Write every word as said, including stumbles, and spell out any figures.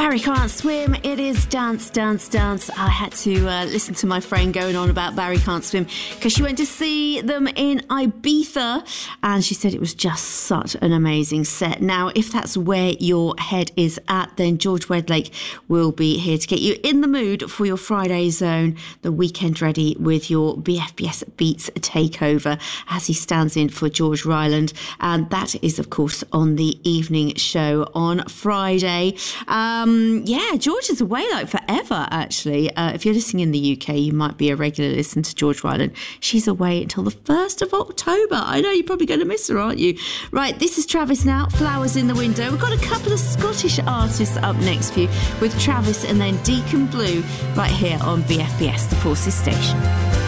Barry Can't Swim. It is Dance, Dance, Dance. I had to uh, listen to my friend going on about Barry Can't Swim because she went to see them in Ibiza and she said it was just such an amazing set. Now, if that's where your head is at, then George Wedlake will be here to get you in the mood for your Friday zone, the weekend ready with your B F B S Beats takeover as he stands in for George Ryland. And that is, of course, on the evening show on Friday. Um, yeah, George is away like forever, actually. Uh, if you're listening in the U K, you might be a regular listener to George Ryland. She's away until the first of October. I know you're probably going to miss her, aren't you? Right, this is Travis now, Flowers in the Window. We've got a couple of Scottish artists up next for you with Travis and then Deacon Blue right here on B F B S, the Forces Station.